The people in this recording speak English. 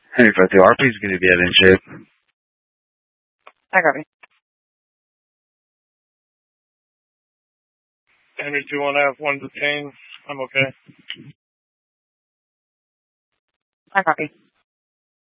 Hey, but the RP is going to be in shape. I copy. Henry 2-1F, 1 detained. I'm okay. I copy.